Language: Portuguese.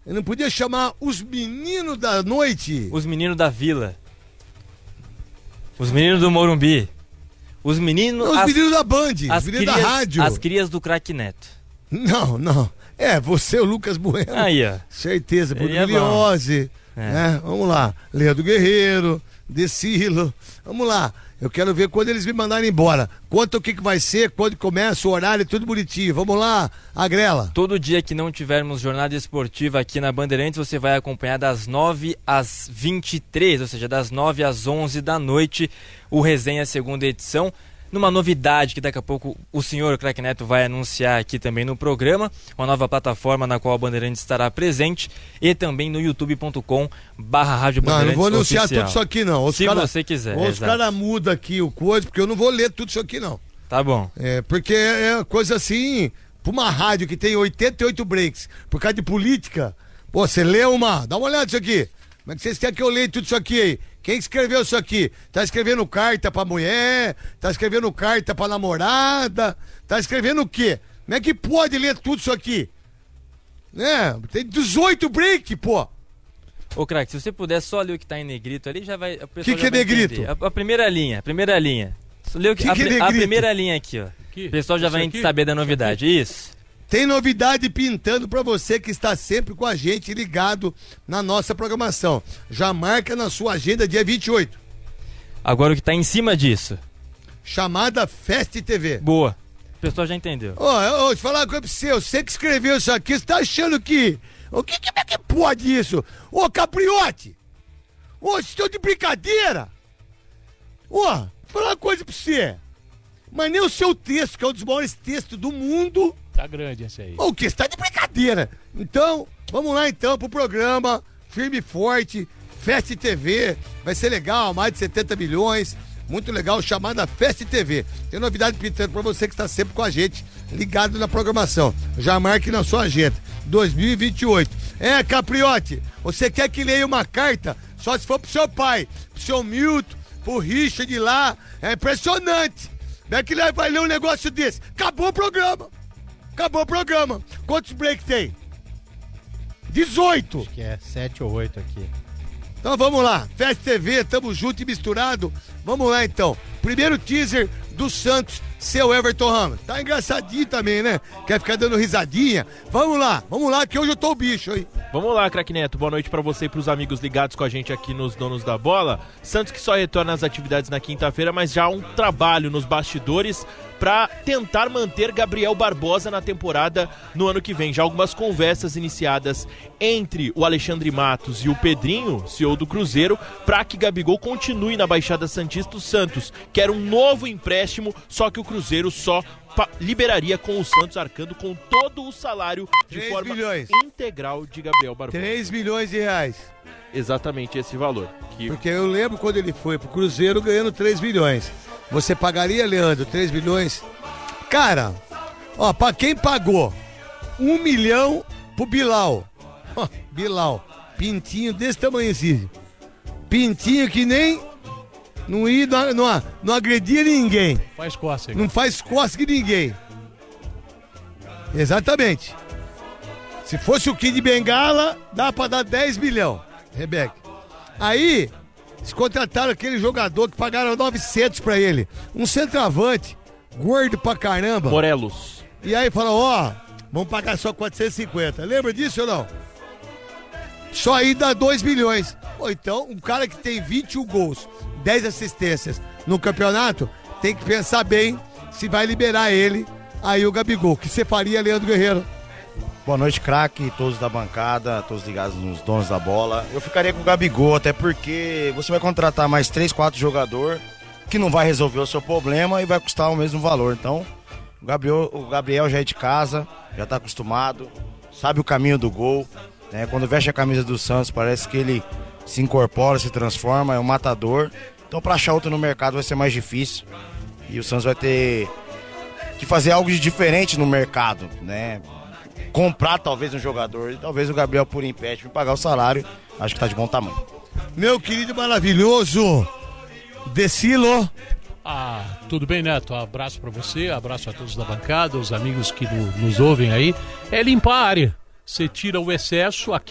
Ele não podia chamar os meninos da noite? Os meninos da vila. Os meninos do Morumbi. Os meninos da Band, os meninos da rádio. As crias do Craque Neto. Não. Você, o Lucas Bueno. Aí, ó. Certeza, Borgiliose. Vamos lá. Leandro Guerreiro, Decilo. Vamos lá. Eu quero ver quando eles me mandarem embora. Quanto o que vai ser, quando começa, o horário, tudo bonitinho. Vamos lá, Agrela. Todo dia que não tivermos jornada esportiva aqui na Bandeirantes, você vai acompanhar das 9 às 23, ou seja, das 9 às 11 da noite, o Resenha segunda edição. Numa novidade que daqui a pouco o senhor Craque Neto vai anunciar aqui também no programa, uma nova plataforma na qual a Bandeirantes estará presente e também no youtube.com/Rádio Bandeirantes. Não vou anunciar oficial. tudo isso aqui não. Se você quiser. Os caras mudam aqui o coisa, porque eu não vou ler tudo isso aqui não. Tá bom. Porque é coisa assim, pra uma rádio que tem 88 breaks, por causa de política, pô, você lê dá uma olhada nisso aqui. Como é que vocês querem que eu leia tudo isso aqui aí? Quem escreveu isso aqui? Tá escrevendo carta pra mulher? Tá escrevendo carta pra namorada? Tá escrevendo o quê? Como é que pode ler tudo isso aqui? Tem 18 break, pô! Ô, Craque, se você puder só ler o que tá em negrito ali, já vai... O que é negrito? A primeira linha. Lê o que é negrito? A primeira linha aqui, ó. O pessoal já vai saber da novidade. Isso. Tem novidade pintando pra você que está sempre com a gente ligado na nossa programação. Já marca na sua agenda dia 28. Agora o que tá em cima disso? Chamada Fest TV. Boa. O pessoal já entendeu. Vou te falar uma coisa pra você que escreveu isso aqui, você tá achando que... Como é que pode isso? Ô, Capriote! Vocês estão de brincadeira? Vou falar uma coisa pra você. Mas nem o seu texto, que é um dos maiores textos do mundo... Tá grande esse aí. O que? Você tá de brincadeira. Então, vamos lá então pro programa firme e forte, Fest TV. Vai ser legal, mais de 70 milhões. Muito legal, chamada Fest TV. Tem novidade pintando pra você que está sempre com a gente, ligado na programação. Já marque na sua agenda. 2028. Capriote, você quer que leia uma carta? Só se for pro seu pai, pro seu Milton, pro Richard lá. É impressionante. Como é que ele vai ler um negócio desse? Acabou o programa. Quantos breaks tem? 18. Acho que é 7 ou 8 aqui. Então vamos lá. Fest TV, tamo junto e misturado. Vamos lá então. Primeiro teaser do Santos, seu Everton Ramos. Tá engraçadinho também, né? Quer ficar dando risadinha? Vamos lá que hoje eu tô o bicho, hein? Vamos lá, Craque Neto. Boa noite pra você e pros amigos ligados com a gente aqui nos Donos da Bola. Santos que só retorna às atividades na quinta-feira, mas já há um trabalho nos bastidores para tentar manter Gabriel Barbosa na temporada no ano que vem. Já algumas conversas iniciadas entre o Alexandre Matos e o Pedrinho, CEO do Cruzeiro, para que Gabigol continue na Baixada Santista. O Santos quer um novo empréstimo, só que o Cruzeiro só liberaria com o Santos arcando com todo o salário de forma integral de Gabriel Barbosa. 3 milhões de reais. Exatamente esse valor. Porque eu lembro quando ele foi pro Cruzeiro ganhando 3 milhões. Você pagaria, Leandro, 3 milhões? Cara, pra quem pagou 1 milhão pro Bilal. Bilal, pintinho desse tamanhozinho. Pintinho que nem não agredia ninguém. Faz cócega. Não faz cócega de ninguém. Exatamente. Se fosse o Kid Bengala, dá pra dar 10 milhões, Rebeca. Aí, eles contrataram aquele jogador que pagaram 900 pra ele. Um centroavante, gordo pra caramba. Morelos. E aí falou, vamos pagar só 450. Lembra disso ou não? Só aí dá 2 milhões. Então, um cara que tem 21 gols, 10 assistências no campeonato, tem que pensar bem se vai liberar ele, aí o Gabigol. O que você faria, Leandro Guerreiro? Boa noite, Craque, todos da bancada, todos ligados nos Donos da Bola. Eu ficaria com o Gabigol, até porque você vai contratar mais 3, 4 jogadores que não vai resolver o seu problema e vai custar o mesmo valor. Então, o Gabriel já é de casa, já está acostumado, sabe o caminho do gol. Né? Quando veste a camisa do Santos, parece que ele se incorpora, se transforma, é um matador. Então, para achar outro no mercado vai ser mais difícil. E o Santos vai ter que fazer algo de diferente no mercado, né? Comprar talvez um jogador e talvez o Gabriel por empréstimo pagar o salário, acho que tá de bom tamanho. Meu querido maravilhoso Decilo. Tudo bem, Neto? Abraço pra você, abraço a todos da bancada, os amigos que nos ouvem aí. É limpar a área. Você tira o excesso,